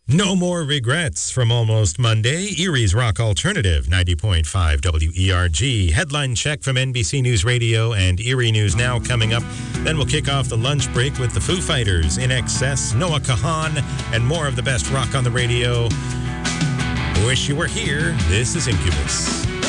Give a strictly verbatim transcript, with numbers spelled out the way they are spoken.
No more regrets from Almost Monday. Erie's Rock Alternative, ninety point five W E R G. Headline check from N B C News Radio and Erie News Now coming up. Then we'll kick off the lunch break with the Foo Fighters, In Excess, Noah Kahan, and more of the best rock on the radio. Wish you were here. This is Incubus.